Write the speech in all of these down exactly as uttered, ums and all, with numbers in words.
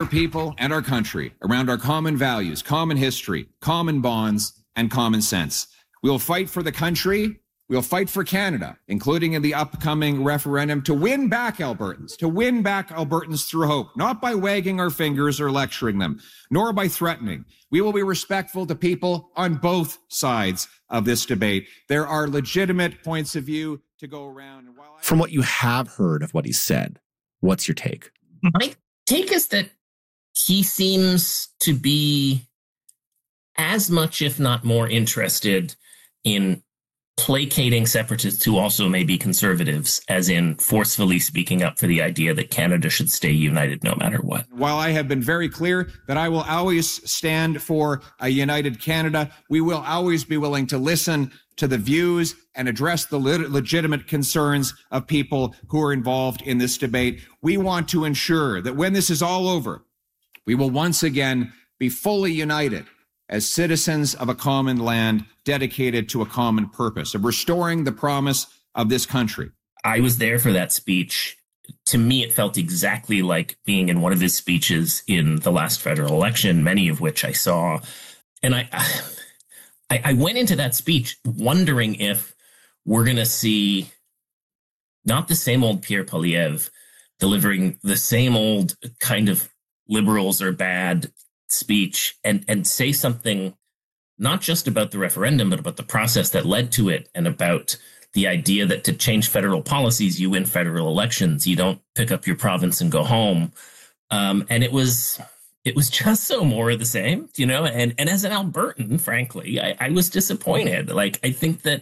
people and our country around our common values, common history, common bonds, and common sense. We will fight for the country. We'll fight for Canada, including in the upcoming referendum, to win back Albertans, to win back Albertans through hope, not by wagging our fingers or lecturing them, nor by threatening. We will be respectful to people on both sides of this debate. There are legitimate points of view to go around. And while I- From what you have heard of what he said, what's your take? My take is that he seems to be as much, if not more, interested in placating separatists who also may be conservatives, as in forcefully speaking up for the idea that Canada should stay united no matter what. While I have been very clear that I will always stand for a united Canada, we will always be willing to listen to the views and address the le- legitimate concerns of people who are involved in this debate. We want to ensure that when this is all over, we will once again be fully united as citizens of a common land dedicated to a common purpose of restoring the promise of this country. I was there for that speech. To me, it felt exactly like being in one of his speeches in the last federal election, many of which I saw. And I, I, I went into that speech wondering if we're going to see not the same old Pierre Poilievre delivering the same old kind of liberals are bad speech and, and say something not just about the referendum, but about the process that led to it and about the idea that to change federal policies, you win federal elections. You don't pick up your province and go home. Um, and it was it was just so more of the same, you know, and, and as an Albertan, frankly, I, I was disappointed. Like, I think that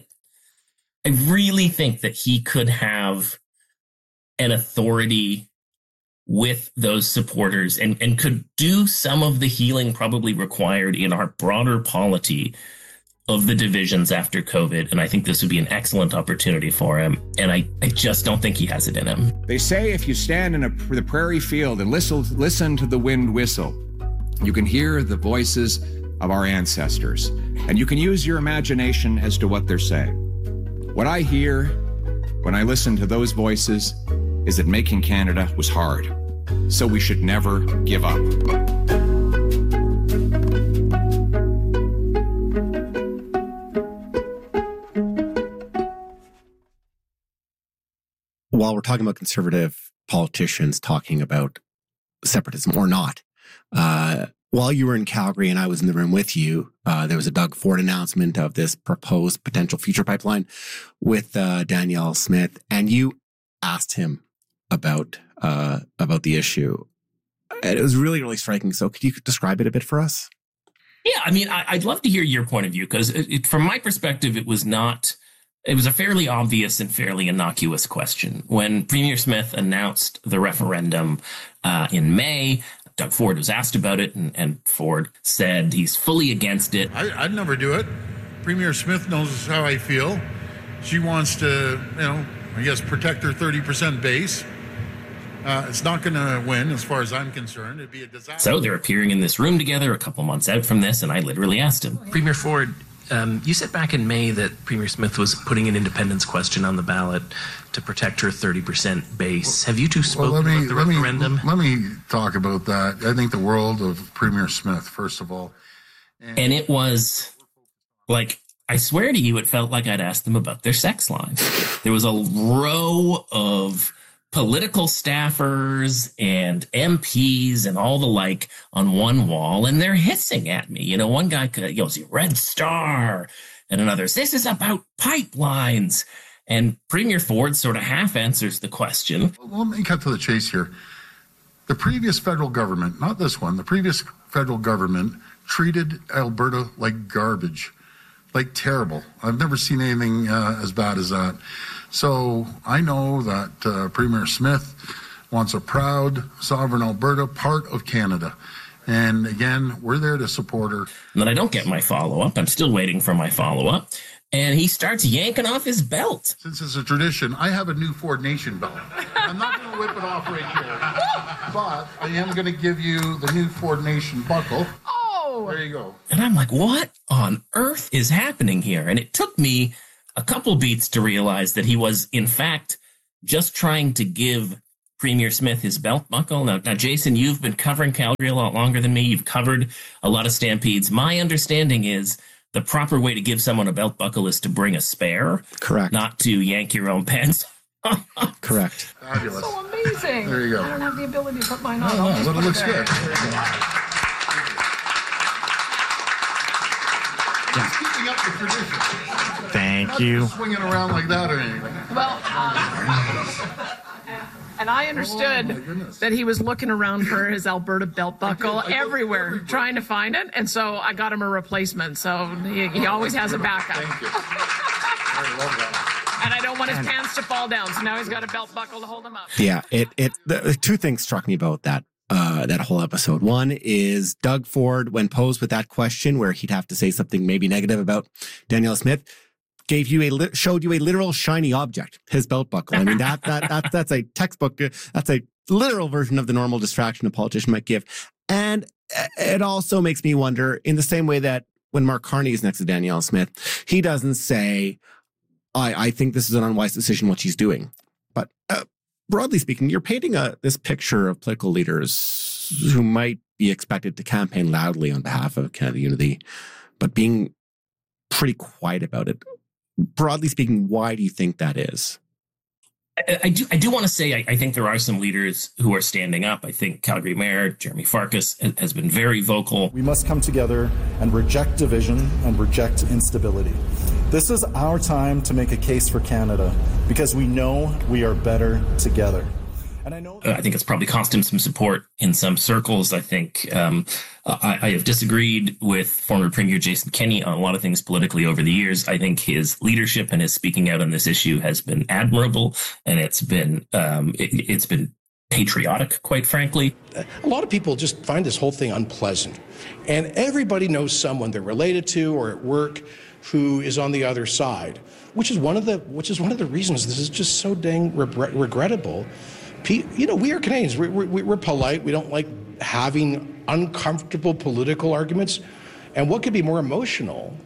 I really think that he could have an authority with those supporters and, and could do some of the healing probably required in our broader polity of the divisions after COVID. And I think this would be an excellent opportunity for him. And I, I just don't think he has it in him. They say if you stand in a, the prairie field and listen, listen to the wind whistle, you can hear the voices of our ancestors. And you can use your imagination as to what they're saying. What I hear when I listen to those voices is that making Canada was hard, so we should never give up. While we're talking about conservative politicians talking about separatism or not, uh, while you were in Calgary and I was in the room with you, uh, there was a Doug Ford announcement of this proposed potential future pipeline with uh, Danielle Smith, and you asked him about uh, about the issue. And it was really, really striking. So could you describe it a bit for us? Yeah, I mean, I, I'd love to hear your point of view, because from my perspective, it was not, it was a fairly obvious and fairly innocuous question. When Premier Smith announced the referendum uh, in May, Doug Ford was asked about it, and, and Ford said he's fully against it. I, I'd never do it. Premier Smith knows how I feel. She wants to, you know, I guess, protect her thirty percent base. Uh, it's not going to win, as far as I'm concerned. It'd be a disaster. So they're appearing in this room together a couple months out from this, and I literally asked him. Premier Ford, um, you said back in May that Premier Smith was putting an independence question on the ballot to protect her thirty percent base. Have you two spoken well, me, about the let referendum? Me, let me talk about that. I think the world of Premier Smith, first of all. And, and it was like, I swear to you, it felt like I'd asked them about their sex lives. There was a row of political staffers and M Ps and all the like on one wall, and they're hissing at me. You know, one guy yells, "Red Star," and another, "This is about pipelines." And Premier Ford sort of half answers the question. Well, let me cut to the chase here. The previous federal government, not this one, the previous federal government treated Alberta like garbage, like terrible. I've never seen anything uh, as bad as that. So I know that uh, Premier Smith wants a proud, sovereign Alberta, part of Canada. And again, we're there to support her. And then I don't get my follow-up. I'm still waiting for my follow-up. And he starts yanking off his belt. Since it's a tradition, I have a new Ford Nation belt. I'm not going to whip it off right here, but I am going to give you the new Ford Nation buckle. Oh! There you go. And I'm like, what on earth is happening here? And it took me a couple beats to realize that he was, in fact, just trying to give Premier Smith his belt buckle. Now, now, Jason, you've been covering Calgary a lot longer than me. You've covered a lot of stampedes. My understanding is the proper way to give someone a belt buckle is to bring a spare. Correct. Not to yank your own pants. Correct. Fabulous. So amazing. There you go. I don't have the ability to put mine on. Oh, I'll just but put it looks there. good. Keeping up the tradition. Thank Not you. just swinging around like that or anything. Well, um, and I understood Oh, my goodness. that he was looking around for his Alberta belt buckle everywhere, trying to find it, and so I got him a replacement. So he, he always has a backup. Thank you. I love that. And I don't want his pants to fall down, so now he's got a belt buckle to hold him up. Yeah, it it the, two things struck me about that uh that whole episode. One is Doug Ford, when posed with that question where he'd have to say something maybe negative about Danielle Smith, gave you a li- showed you a literal shiny object, his belt buckle. I mean that that that that's a textbook. That's a literal version of the normal distraction a politician might give. And it also makes me wonder, in the same way that when Mark Carney is next to Danielle Smith, he doesn't say, I, I think this is an unwise decision, what she's doing. But uh, broadly speaking, you're painting a, this picture of political leaders who might be expected to campaign loudly on behalf of Canada Unity, but being pretty quiet about it. Broadly speaking, why do you think that is? I, I do. I do want to say I, I think there are some leaders who are standing up. I think Calgary Mayor Jeremy Farkas has, has been very vocal. We must come together and reject division and reject instability. This is our time to make a case for Canada because we know we are better together. And I know Uh, I think it's probably cost him some support in some circles. I think um, I, I have disagreed with former Premier Jason Kenney on a lot of things politically over the years. I think his leadership and his speaking out on this issue has been admirable, and it's been um, it, it's been patriotic, quite frankly. A lot of people just find this whole thing unpleasant, and everybody knows someone they're related to or at work who is on the other side, which is one of the which is one of the reasons this is just so dang regret, regrettable. You know, we are Canadians. We're, we're, we're polite. We don't like having uncomfortable political arguments. And what could be more emotional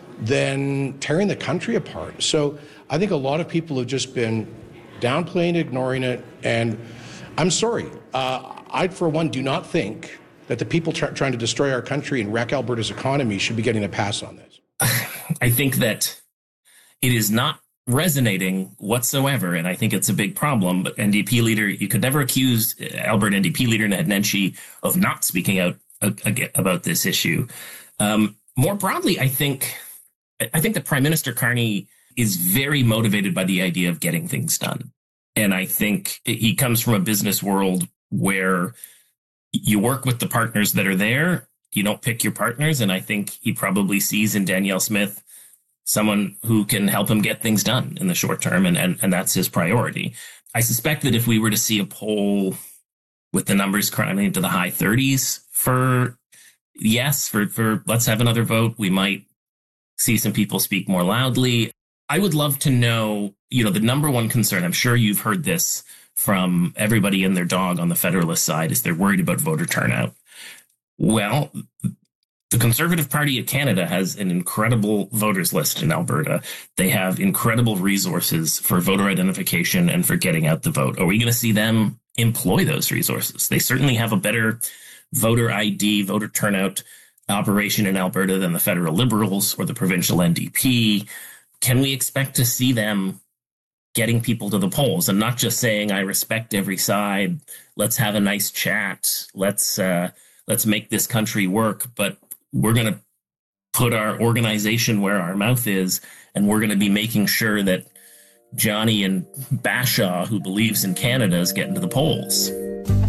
than tearing the country apart? So I think a lot of people have just been downplaying, ignoring it. And I'm sorry. Uh, I, for one, do not think that the people try, trying to destroy our country and wreck Alberta's economy should be getting a pass on this. I think that it is not resonating whatsoever, and I think it's a big problem. But N D P leader, you could never accuse Alberta N D P leader Ned Nenshi of not speaking out about this issue. Um, more broadly, I think I think that Prime Minister Carney is very motivated by the idea of getting things done, and I think he comes from a business world where you work with the partners that are there. You don't pick your partners, and I think he probably sees in Danielle Smith someone who can help him get things done in the short term, and, and, and that's his priority. I suspect that if we were to see a poll with the numbers climbing into the high thirties for yes, for, for let's have another vote, we might see some people speak more loudly. I would love to know, you know, the number one concern, I'm sure you've heard this from everybody and their dog on the Federalist side, is they're worried about voter turnout. Well, the Conservative Party of Canada has an incredible voters list in Alberta. They have incredible resources for voter identification and for getting out the vote. Are we going to see them employ those resources? They certainly have a better voter I D, voter turnout operation in Alberta than the federal Liberals or the provincial N D P. Can we expect to see them getting people to the polls and not just saying, I respect every side, let's have a nice chat, let's uh, let's make this country work, but we're going to put our organization where our mouth is, and we're going to be making sure that Johnny and Bashaw, who believes in Canada, is getting to the polls?